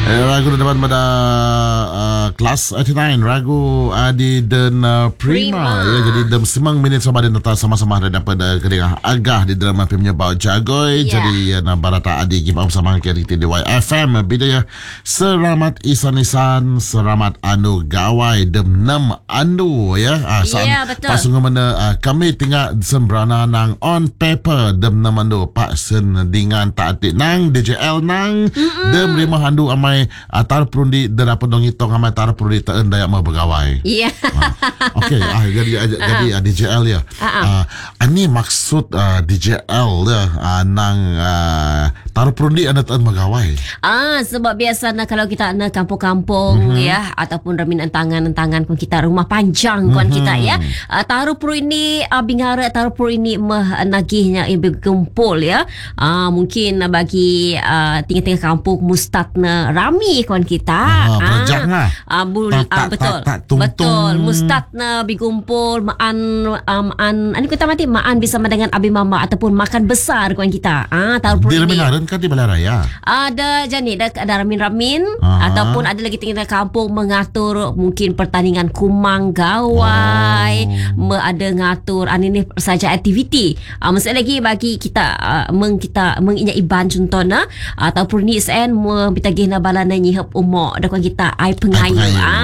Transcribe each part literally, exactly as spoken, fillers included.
Eh, ragu depan pada uh, kelas sembilan puluh sembilan ragu adi dan uh, prima. prima ya, jadi dalam sembilan minit sama ada nata sama-sama ada daripada kedengah agah di dalam filmnya Bau Jagoy. yeah. Jadi ya, na barata adi gimana sama kiri di Y F M bida ya. Selamat isan-isan, selamat anu gawai dem enam anu ya. Ah, yeah, betul. Pasung mana uh, kami tinggal sembrana nang on paper dem enam anu pak sen dengan tak nang D J L nang mm-mm. dem lima handu amai uh, tar perundi dan apa dong hitong amai tar perundi tak endayak mau bergawai. Iya. uh, Okey, ah jadi jadi uh, D J L ya. Uh, ini maksud uh, D J L ya uh, nang uh, tar perundi anda tak bergawai. Ah sebab biasa nah, kalau kita nak kampung-kampung mm-hmm. ya ataupun remin tangan-tangan pun kita rumah panjang mm-hmm. kan kita ya. Uh, taruh perundi uh, bingara taruh perundi mah nagihnya ibu gempol ya. Ah uh, mungkin uh, bagi uh, tinggal-tinggal kampung mustad na rami kawan kita. Ah, berajak lah. Ah, bul, tak, ah, tak, betul. Tak, tak, tung, betul. Mustad na bigumpul maan um, maan ani kita mati maan bersama dengan abi mama ataupun makan besar kawan kita. Ah, tahu di Raminaran kan di Balaraya. Ada jani ada, ada ramin-ramin ataupun ada lagi tinggal kampung mengatur mungkin pertandingan kumang gawai, oh. ada ngatur ani ni saja aktiviti. Ah, masa lagi bagi kita uh, meng kita menginya iban contohnya ataupun ni sen mo bitagih na balana nyihap umok da kita ai pengayu.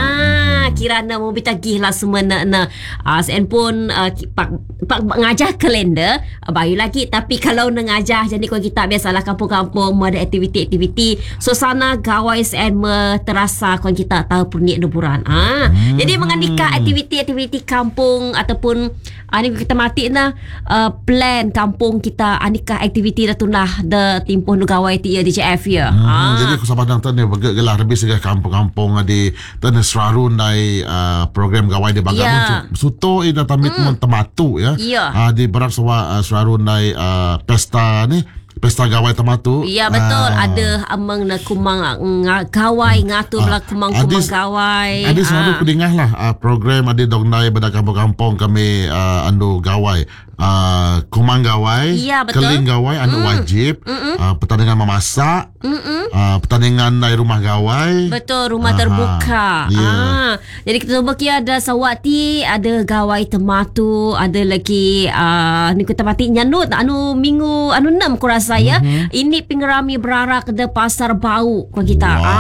Ah kirana mo bitagih lah semua na na uh, sen pun uh, pak pak ngajah kalender uh, bayu lagi tapi kalau na ngajah jadi kau kita biasalah kampung-kampung mo ada aktiviti-aktiviti suasana gawai sen mo terasa kau kita tahu pernik leburan. Ah hmm. jadi mengandika aktiviti-aktiviti kampung ataupun ani kita mati na uh, plan kampung kita anika aktiviti dah tunlah de timpuh nu gawai ti D J F ya. Hmm, ah. Jadi aku sabadang tan bagi gelar lebih segala kampung-kampung di tan serarun dai uh, program gawai di Bagan yeah. suto ida tamit mm. tematu ya. Yeah. Uh, di berak sawa uh, serarun dai uh, pesta ni pesta gawai tematu. Ya betul. Ah. Ada amang na kumang ng- gawai ngatur lah kumang-kumang gawai. Ada selalu ah. kedengah lah uh, program ada dongnai pada kampung-kampung kami uh, anu gawai. Uh, kumang gawai, ya, keling gawai anu mm. wajib, uh, pertandingan memasak, uh, pertandingan dari rumah gawai. Betul, rumah Aha. terbuka. Yeah. Ah, jadi kita bagi ada sawati, ada gawai tematu, ada lagi uh, ni kita mati nyanut anu minggu anu enam ku rasa ya. Mm-hmm. Ini pengerami berarak de pasar bau kau kita. Wow.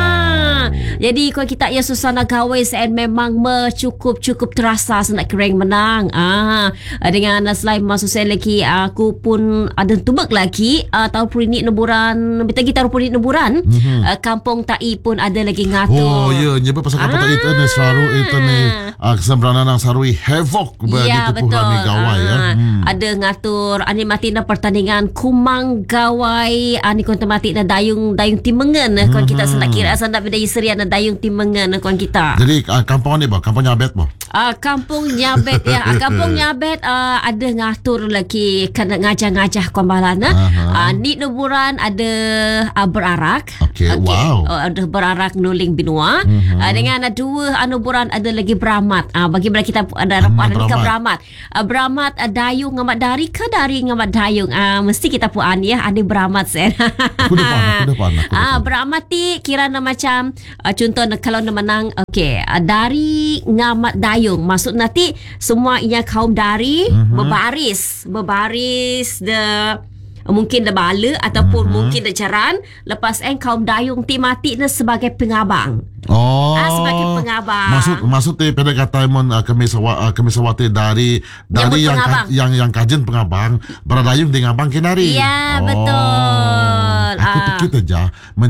Ah. Jadi kau kita ya susana gawai sen memang cukup-cukup terasa senak kering menang. Ah, dengan selain masuk saya lagi aku pun ada tubak lagi uh, tahu purini neburan kita kita purini neburan mm-hmm. uh, kampung Tai pun ada lagi ngatur. Oh ya, nyebut pasal kampung ah. Tai itu ni saru itu ni uh, kesembranan nang sarui havoc bagi ya, tupuh ni gawai ya. Hmm. Ada ngatur ani mati na pertandingan kumang gawai ani kon mati na dayung dayung timengen mm-hmm. kon kita sendak kira sendak beda iserian na dayung timengen kon kita. Jadi uh, kampung ni bah, kampung Nyabet bah. Ah uh, kampung Nyabet ya, uh, kampung Nyabet uh, ada ngatur lagi kena ngajah-ngajah kombalana. Uh, ni neburan ada uh, berarak. Okay, okay. Wow. Uh, ada berarak nuling binua. Uh-huh. Uh, dengan uh, dua anuburan ada lagi beramat. Uh, bagi mereka kita ada rapat hmm, ke beramat. Uh, beramat uh, dayung ngamat dari ke dari ngamat dayung. Uh, mesti kita puan ya ada beramat sen. Aku depan, aku depan. Aku depan. Ah, beramat ti kirana macam uh, contoh kalau nak menang okey uh, dari ngamat dayung. Maksud nanti semua inya kaum dari uh-huh. berbaris berbaris de mungkin de bala ataupun uh-huh. mungkin de caran lepas en kaum dayung ti mati ne sebagai pengabang. Oh, ah, sebagai pengabang. Maksud maksud te pada kata mon uh, kami sawa uh, kami sawati dari dari yang yang, yang yang kajen pengabang beradayung dengan abang kinari. Ya, oh, betul. Aku ah. pikir aja